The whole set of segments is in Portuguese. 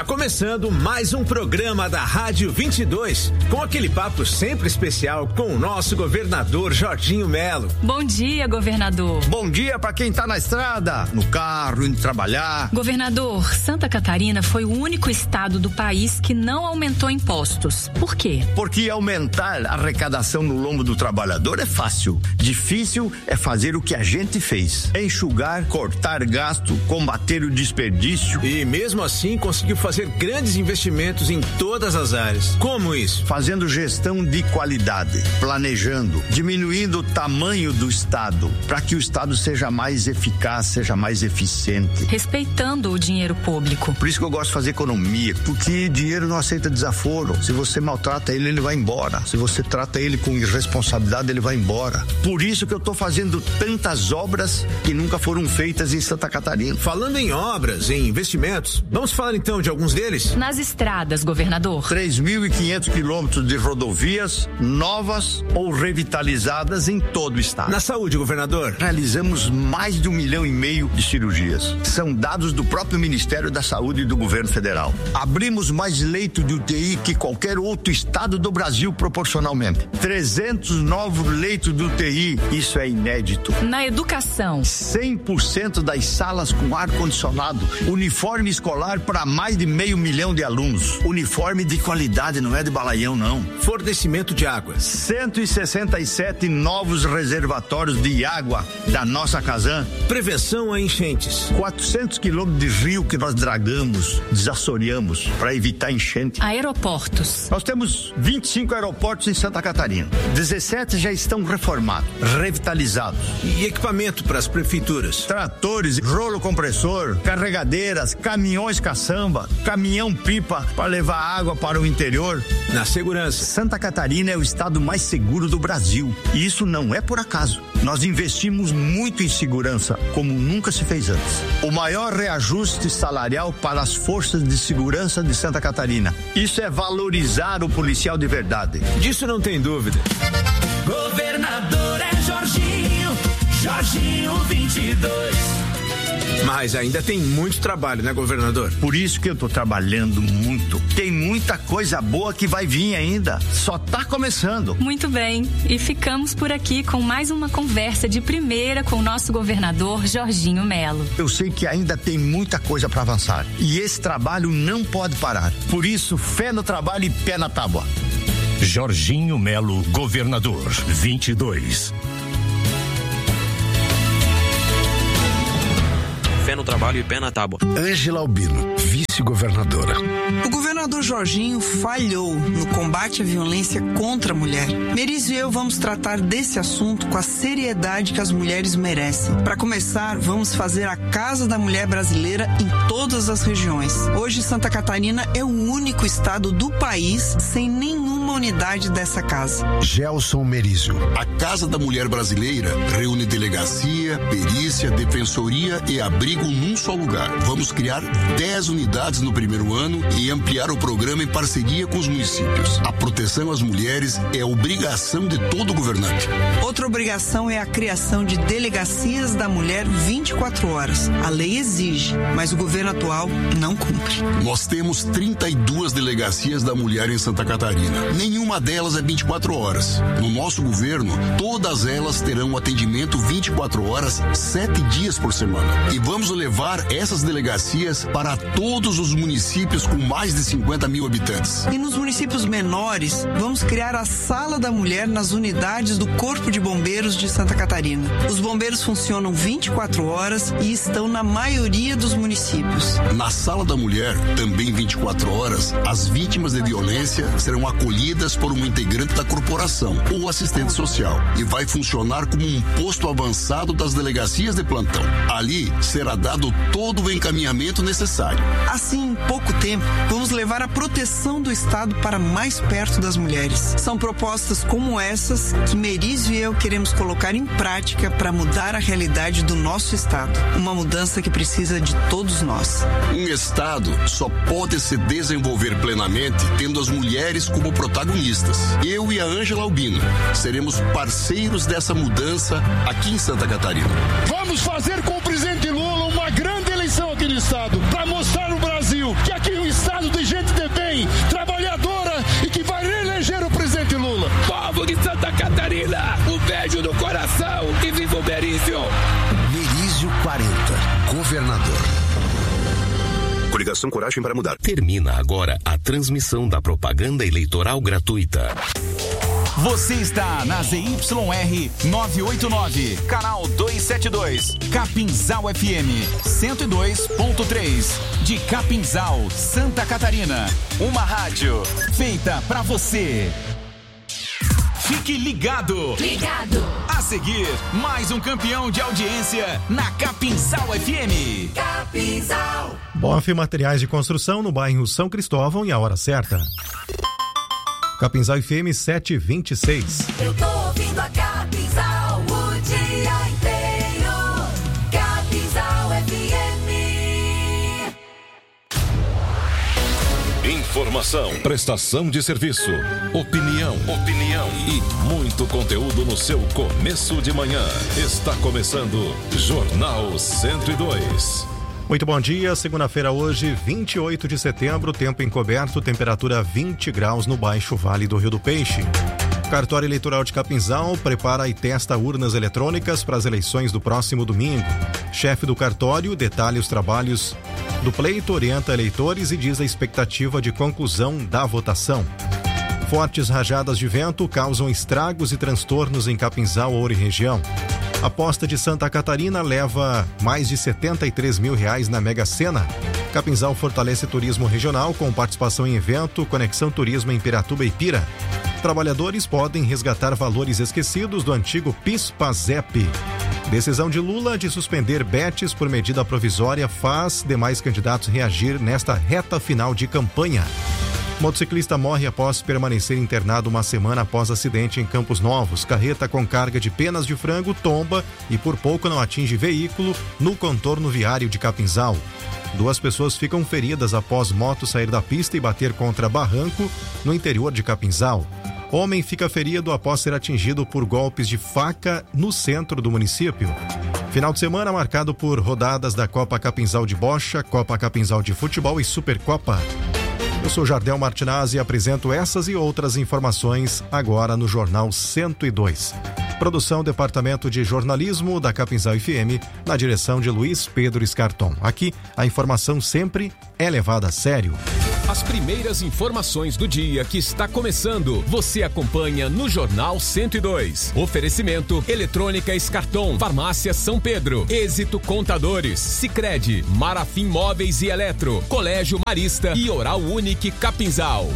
começando mais um programa da Rádio 22, com aquele papo sempre especial com o nosso governador Jorginho Melo. Bom dia, governador. Bom dia para quem tá na estrada, no carro, indo trabalhar. Governador, Santa Catarina foi o único estado do país que não aumentou impostos. Por quê? Porque aumentar a arrecadação no lombo do trabalhador é fácil. Difícil é fazer o que a gente fez. Enxugar, cortar gasto, combater o desperdício. E mesmo assim conseguiu fazer grandes investimentos em todas as áreas. Como isso? Fazendo gestão de qualidade, planejando, diminuindo o tamanho do Estado, para que o Estado seja mais eficaz, seja mais eficiente. Respeitando o dinheiro público. Por isso que eu gosto de fazer economia, porque dinheiro não aceita desaforo. Se você maltrata ele, ele vai embora. Se você trata ele com irresponsabilidade, ele vai embora. Por isso que eu estou fazendo tantas obras que nunca foram feitas em Santa Catarina. Falando em obras, em investimentos, vamos falar então de alguns deles? Nas estradas, governador. 3.500 quilômetros de rodovias novas ou revitalizadas em todo o estado. Na saúde, governador? Realizamos mais de 1,5 milhão de cirurgias. São dados do próprio Ministério da Saúde e do governo federal. Abrimos mais leitos de UTI que qualquer outro estado do Brasil proporcionalmente. 300 novos leitos de UTI, isso é inédito. Na educação? 100% das salas com ar-condicionado. Uniforme escolar para mais de 500 mil de alunos. Uniforme de qualidade, não é de balaião, não. Fornecimento de água. 167 novos reservatórios de água da nossa Casan. Prevenção a enchentes. 400 quilômetros de rio que nós dragamos, desassoreamos para evitar enchente. Aeroportos. Nós temos 25 aeroportos em Santa Catarina. 17 já estão reformados, revitalizados. E equipamento para as prefeituras. Tratores, rolo compressor, carregadeiras, caminhões caçamba, caminhão-pipa para levar água para o interior. Na segurança. Santa Catarina é o estado mais seguro do Brasil. E isso não é por acaso. Nós investimos muito em segurança, como nunca se fez antes. O maior reajuste salarial para as forças de segurança de Santa Catarina. Isso é valorizar o policial de verdade. Disso não tem dúvida. Governador é Jorginho, Jorginho 22. Mas ainda tem muito trabalho, né, governador? Por isso que eu tô trabalhando muito. Tem muita coisa boa que vai vir ainda. Só tá começando. Muito bem. E ficamos por aqui com mais uma conversa de primeira com o nosso governador Jorginho Melo. Eu sei que ainda tem muita coisa para avançar. E esse trabalho não pode parar. Por isso, fé no trabalho e pé na tábua. Jorginho Melo, governador 22. Fé no trabalho e pé na tábua. Ângela Albino, vice-governadora. O governador Jorginho falhou no combate à violência contra a mulher. Merizio e eu vamos tratar desse assunto com a seriedade que as mulheres merecem. Para começar, vamos fazer a Casa da Mulher Brasileira em todas as regiões. Hoje, Santa Catarina é o único estado do país sem nenhuma unidade dessa casa. Gelson Merizio. A Casa da Mulher Brasileira reúne delegacia, perícia, defensoria e abrigo num só lugar. Vamos criar 10 unidades no primeiro ano e ampliar o programa em parceria com os municípios. A proteção às mulheres é obrigação de todo governante. Outra obrigação é a criação de delegacias da mulher 24 horas. A lei exige, mas o governo atual não cumpre. Nós temos 32 delegacias da mulher em Santa Catarina. Nenhuma delas é 24 horas. No nosso governo, todas elas terão atendimento 24 horas, 7 dias por semana. E vamos levar essas delegacias para todos os municípios com mais de 50 mil habitantes. E nos municípios menores, vamos criar a Sala da Mulher nas unidades do Corpo de Bombeiros de Santa Catarina. Os bombeiros funcionam 24 horas e estão na maioria dos municípios. Na Sala da Mulher, também 24 horas, as vítimas de violência serão acolhidas por um integrante da corporação ou assistente social e vai funcionar como um posto avançado das delegacias de plantão. Ali será dado todo o encaminhamento necessário. Assim, em pouco tempo, vamos levar a proteção do Estado para mais perto das mulheres. São propostas como essas que Merizio e eu queremos colocar em prática para mudar a realidade do nosso Estado. Uma mudança que precisa de todos nós. Um Estado só pode se desenvolver plenamente tendo as mulheres como protagonistas. Eu e a Ângela Albino seremos parceiros dessa mudança aqui em Santa Catarina. Vamos fazer com o presidente Lula uma grande eleição aqui no Estado para mostrar no Brasil que aqui o estado de gente de bem, trabalhadora e que vai reeleger o presidente Lula. Povo de Santa Catarina, um beijo no coração e viva o Merizio. Merizio 40, governador. Coligação Coragem para Mudar. Termina agora a transmissão da propaganda eleitoral gratuita. Você está na ZYR 989, canal 272, Capinzal FM 102.3, de Capinzal, Santa Catarina. Uma rádio feita pra você. Fique ligado. Ligado. A seguir, mais um campeão de audiência na Capinzal FM. Capinzal. Boff Materiais de Construção no bairro São Cristóvão e a hora certa. Capinzal FM 726. Eu tô ouvindo a Capinzal o dia inteiro. Capinzal FM. Informação, prestação de serviço, opinião e muito conteúdo no seu começo de manhã. Está começando Jornal 102. Muito bom dia, segunda-feira hoje, 28 de setembro, tempo encoberto, temperatura 20 graus no Baixo Vale do Rio do Peixe. O Cartório Eleitoral de Capinzal prepara e testa urnas eletrônicas para as eleições do próximo domingo. Chefe do cartório detalha os trabalhos do pleito, orienta eleitores e diz a expectativa de conclusão da votação. Fortes rajadas de vento causam estragos e transtornos em Capinzal, Ouro e região. A aposta de Santa Catarina leva mais de R$73 mil na Mega Sena. Capinzal fortalece turismo regional com participação em evento Conexão Turismo em Piratuba e Pira. Trabalhadores podem resgatar valores esquecidos do antigo PIS/PASEP. Decisão de Lula de suspender betes por medida provisória faz demais candidatos reagir nesta reta final de campanha. Motociclista morre após permanecer internado uma semana após acidente em Campos Novos. Carreta com carga de penas de frango tomba e por pouco não atinge veículo no contorno viário de Capinzal. 2 pessoas ficam feridas após moto sair da pista e bater contra barranco no interior de Capinzal. Homem fica ferido após ser atingido por golpes de faca no centro do município. Final de semana marcado por rodadas da Copa Capinzal de Bocha, Copa Capinzal de Futebol e Supercopa. Eu sou Jardel Martinazzi e apresento essas e outras informações agora no Jornal 102. Produção Departamento de Jornalismo da Capinzal FM, na direção de Luiz Pedro Escarton. Aqui, a informação sempre é levada a sério. As primeiras informações do dia que está começando, você acompanha no Jornal 102. Oferecimento Eletrônica Escarton, Farmácia São Pedro, Êxito Contadores, Sicredi, Marafim Móveis e Eletro, Colégio Marista e Oral Unique Capinzal.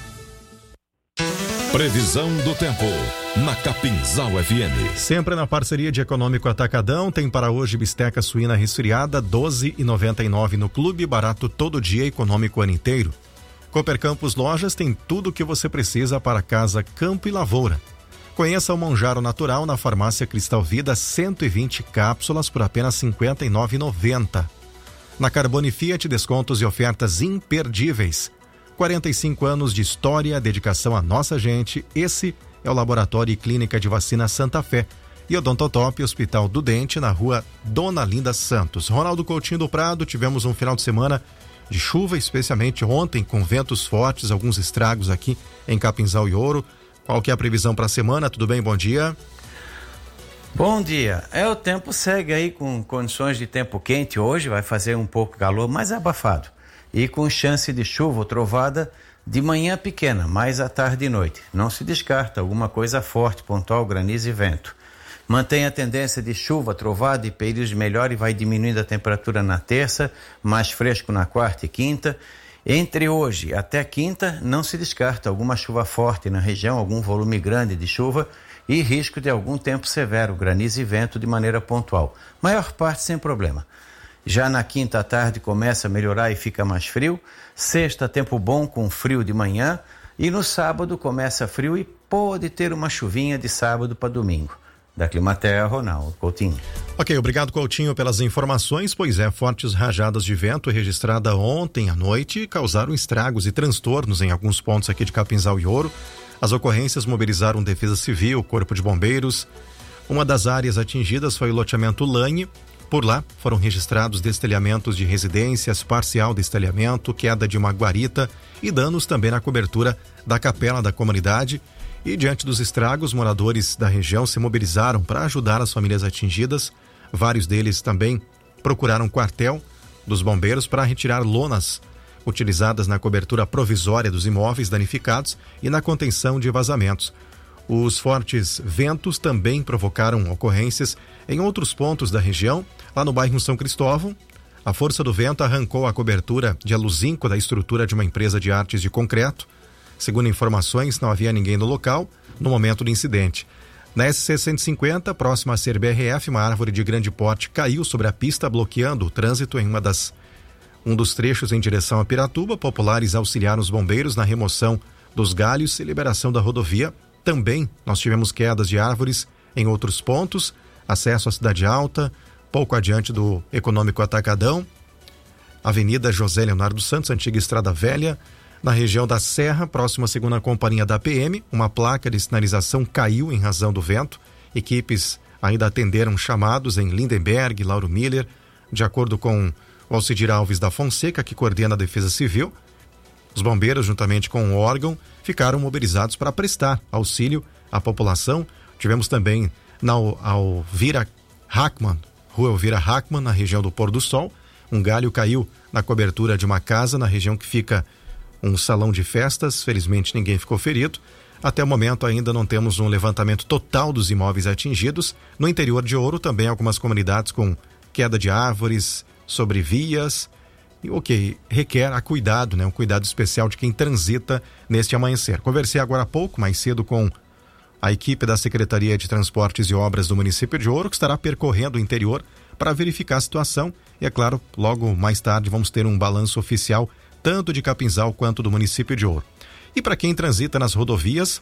Previsão do tempo na Capinzal FM. Sempre na parceria de Econômico Atacadão, tem para hoje bisteca suína resfriada, R$12,99 no clube, barato todo dia, econômico o ano inteiro. Cooper Campos Lojas tem tudo o que você precisa para casa, campo e lavoura. Conheça o Monjaro Natural na Farmácia Cristal Vida, 120 cápsulas por apenas R$ 59,90. Na Carbone Fiat, descontos e ofertas imperdíveis. 45 anos de história, dedicação à nossa gente. Esse é o Laboratório e Clínica de Vacina Santa Fé. E Odontotop, Hospital do Dente, na rua Dona Linda Santos. Ronaldo Coutinho do Prado, tivemos um final de semana de chuva, especialmente ontem, com ventos fortes, alguns estragos aqui em Capinzal e Ouro. Qual que é a previsão para a semana? Tudo bem? Bom dia. Bom dia. O tempo segue aí com condições de tempo quente. Hoje vai fazer um pouco calor, mais abafado. E com chance de chuva ou trovada de manhã pequena, mais à tarde e noite. Não se descarta alguma coisa forte, pontual, granizo e vento. Mantém a tendência de chuva, trovada e períodos de melhora e vai diminuindo a temperatura na terça, mais fresco na quarta e quinta. Entre hoje até quinta, não se descarta alguma chuva forte na região, algum volume grande de chuva e risco de algum tempo severo, granizo e vento de maneira pontual. Maior parte sem problema. Já na quinta à tarde começa a melhorar e fica mais frio. Sexta, tempo bom com frio de manhã. E no sábado começa frio e pode ter uma chuvinha de sábado para domingo. Da Climaterra, Ronaldo Coutinho. Ok, obrigado Coutinho pelas informações. Pois é, fortes rajadas de vento registradas ontem à noite causaram estragos e transtornos em alguns pontos aqui de Capinzal e Ouro. As ocorrências mobilizaram Defesa Civil, Corpo de Bombeiros. Uma das áreas atingidas foi o loteamento Lane. Por lá, foram registrados destelhamentos de residências, parcial destelhamento, queda de uma guarita e danos também na cobertura da capela da comunidade. E diante dos estragos, moradores da região se mobilizaram para ajudar as famílias atingidas. Vários deles também procuraram o quartel dos bombeiros para retirar lonas utilizadas na cobertura provisória dos imóveis danificados e na contenção de vazamentos. Os fortes ventos também provocaram ocorrências em outros pontos da região. Lá no bairro São Cristóvão, a força do vento arrancou a cobertura de aluzinco da estrutura de uma empresa de artes de concreto. Segundo informações, não havia ninguém no local no momento do incidente. Na SC 150, próxima a CBRF, uma árvore de grande porte caiu sobre a pista, bloqueando o trânsito em um dos trechos em direção a Piratuba. Populares auxiliaram os bombeiros na remoção dos galhos e liberação da rodovia. Também nós tivemos quedas de árvores em outros pontos, acesso à Cidade Alta, pouco adiante do Econômico Atacadão, Avenida José Leonardo Santos, antiga Estrada Velha. Na região da Serra, próxima à segunda companhia da PM, uma placa de sinalização caiu em razão do vento. Equipes ainda atenderam chamados em Lindenberg, Lauro Miller, de acordo com o Alcidir Alves da Fonseca, que coordena a Defesa Civil. Os bombeiros, juntamente com o órgão, ficaram mobilizados para prestar auxílio à população. Tivemos também na Rua Elvira Hackman, na região do Pôr do Sol. Um galho caiu na cobertura de uma casa na região que fica um salão de festas. Felizmente ninguém ficou ferido. Até o momento ainda não temos um levantamento total dos imóveis atingidos. No interior de Ouro também algumas comunidades com queda de árvores sobre vias, o que requer cuidado, um cuidado especial de quem transita neste amanhecer. Conversei agora há pouco, mais cedo, com a equipe da Secretaria de Transportes e Obras do município de Ouro, que estará percorrendo o interior para verificar a situação. E é claro, logo mais tarde vamos ter um balanço oficial tanto de Capinzal quanto do município de Ouro. E para quem transita nas rodovias,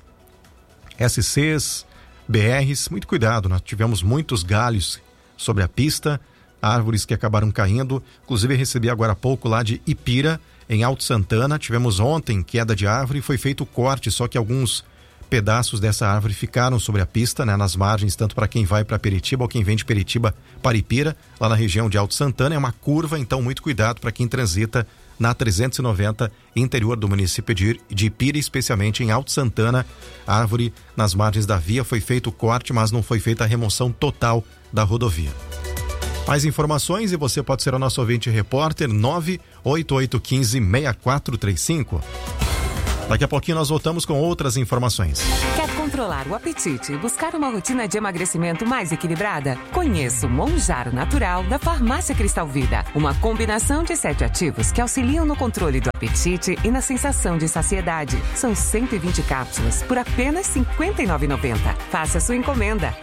SCs, BRs, muito cuidado, nós tivemos muitos galhos sobre a pista, árvores que acabaram caindo. Inclusive recebi agora há pouco lá de Ipira, em Alto Santana, tivemos ontem queda de árvore e foi feito corte, só que alguns pedaços dessa árvore ficaram sobre a pista, nas margens, tanto para quem vai para Peritiba ou quem vem de Peritiba para Ipira, lá na região de Alto Santana. É uma curva, então muito cuidado para quem transita na 390, interior do município de Ipira, especialmente em Alto Santana. A árvore nas margens da via, foi feito o corte, mas não foi feita a remoção total da rodovia. Mais informações e você pode ser o nosso ouvinte repórter 98815-6435. Daqui a pouquinho nós voltamos com outras informações. Quer controlar o apetite e buscar uma rotina de emagrecimento mais equilibrada? Conheça o Monjaro Natural da Farmácia Cristal Vida. Uma combinação de 7 ativos que auxiliam no controle do apetite e na sensação de saciedade. São 120 cápsulas por apenas R$ 59,90. Faça sua encomenda.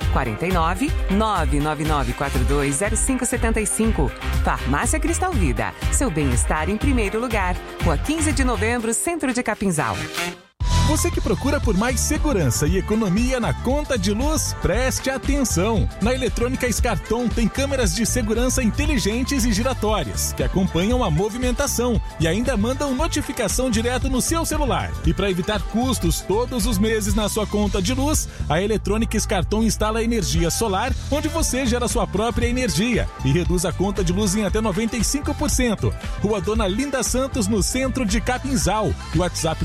49-999420575. Farmácia Cristal Vida. Seu bem-estar em primeiro lugar. Rua 15 de Novembro, Centro de Capinzal. Você que procura por mais segurança e economia na conta de luz, preste atenção! Na Eletrônica Scarton tem câmeras de segurança inteligentes e giratórias, que acompanham a movimentação e ainda mandam notificação direto no seu celular. E para evitar custos todos os meses na sua conta de luz, a Eletrônica Scarton instala energia solar, onde você gera sua própria energia e reduz a conta de luz em até 95%. Rua Dona Linda Santos, no centro de Capinzal. WhatsApp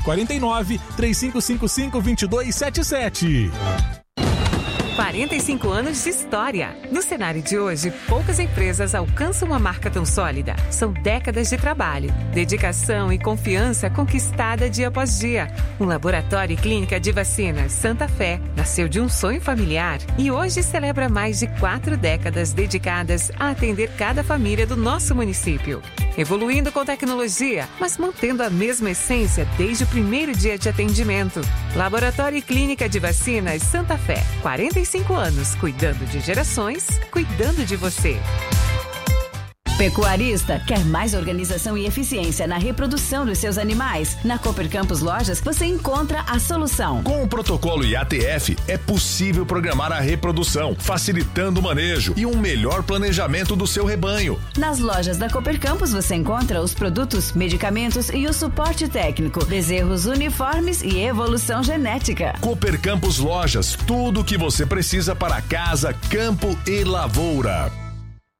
49-3555-2277. 45 anos de história. No cenário de hoje, poucas empresas alcançam uma marca tão sólida. São décadas de trabalho, dedicação e confiança conquistada dia após dia. Um laboratório e clínica de vacinas, Santa Fé, nasceu de um sonho familiar e hoje celebra mais de 4 décadas dedicadas a atender cada família do nosso município. Evoluindo com tecnologia, mas mantendo a mesma essência desde o primeiro dia de atendimento. Laboratório e Clínica de Vacinas Santa Fé. 45 anos, cuidando de gerações, cuidando de você. Pecuarista quer mais organização e eficiência na reprodução dos seus animais? Na Cooper Campus Lojas você encontra a solução. Com o protocolo IATF é possível programar a reprodução, facilitando o manejo e um melhor planejamento do seu rebanho. Nas lojas da Cooper Campus você encontra os produtos, medicamentos e o suporte técnico, bezerros uniformes e evolução genética. Cooper Campus Lojas, tudo o que você precisa para casa, campo e lavoura.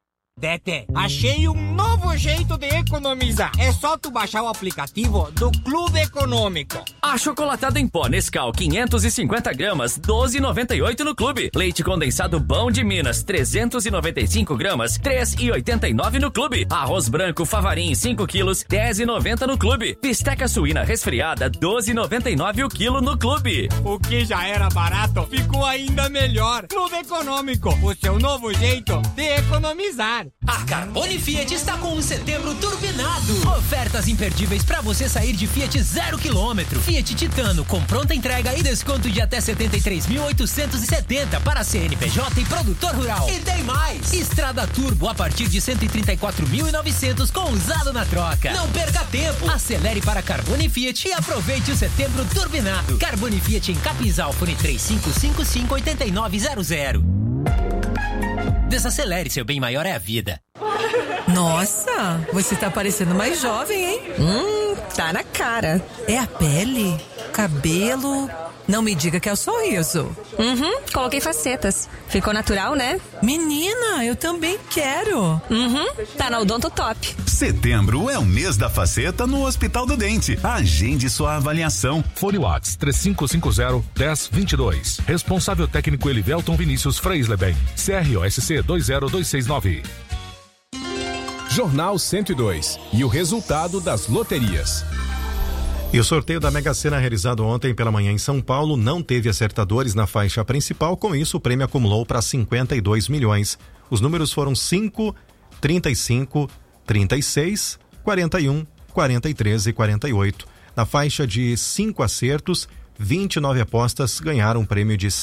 Odete, achei um novo jeito de economizar. É só tu baixar o aplicativo do Clube Econômico. Achocolatado em pó Nescau 550 gramas, 12,98 no Clube. Leite condensado Bom de Minas, 395 gramas, 3,89 no Clube. Arroz branco Favarim 5 quilos, 10,90 no Clube. Bisteca suína resfriada, 12,99 o quilo no Clube. O que já era barato, ficou ainda melhor. Clube Econômico, o seu novo jeito de economizar. A Carbone Fiat está com um setembro turbinado. Ofertas imperdíveis para você sair de Fiat 0 km. Fiat Titano com pronta entrega e desconto de até 73.870 para CNPJ e produtor rural. E tem mais! Estrada Turbo a partir de 134.900 com usado na troca. Não perca tempo. Acelere para Carbone Fiat e aproveite o setembro turbinado. Carbone Fiat em Capinzal, fone 3555-8900. Desacelere, seu bem maior é a vida. Nossa, você tá parecendo mais jovem, hein? Tá na cara. É a pele? Cabelo? Não me diga que é o sorriso. Coloquei facetas. Ficou natural, né? Menina, eu também quero. Tá na Odonto Top. Setembro é o mês da faceta no Hospital do Dente. Agende sua avaliação. Fone Whats 3550-1022. Responsável técnico Elivelton Vinícius Freisleben. CROSC 20269. Jornal 102. E o resultado das loterias. E o sorteio da Mega Sena realizado ontem pela manhã em São Paulo não teve acertadores na faixa principal, com isso o prêmio acumulou para 52 milhões. Os números foram 5, 35, 36, 41, 43 e 48. Na faixa de 5 acertos, 29 apostas ganharam um prêmio de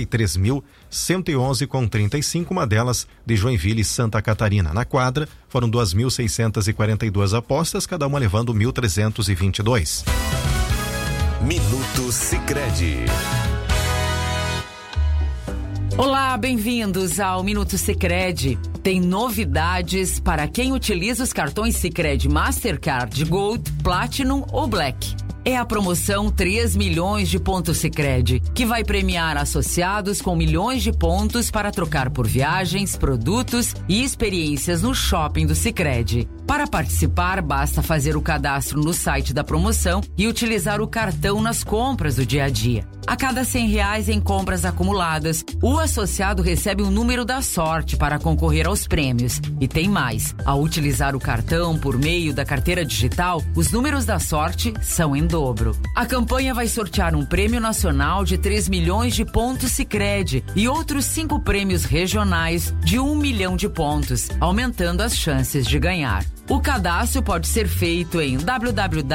73.111,35, uma delas de Joinville, Santa Catarina. Na quadra, foram 2.642 apostas, cada uma levando 1.322. Minuto Sicredi. Olá, bem-vindos ao Minuto Sicredi. Tem novidades para quem utiliza os cartões Sicredi Mastercard Gold, Platinum ou Black. É a promoção 3 milhões de pontos Sicredi, que vai premiar associados com milhões de pontos para trocar por viagens, produtos e experiências no shopping do Sicredi. Para participar, basta fazer o cadastro no site da promoção e utilizar o cartão nas compras do dia a dia. A cada R$100 em compras acumuladas, o associado recebe um número da sorte para concorrer aos prêmios. E tem mais, ao utilizar o cartão por meio da carteira digital, os números da sorte são em dobro. A campanha vai sortear um prêmio nacional de 3 milhões de pontos Sicredi e outros 5 prêmios regionais de 1 milhão de pontos, aumentando as chances de ganhar. O cadastro pode ser feito em www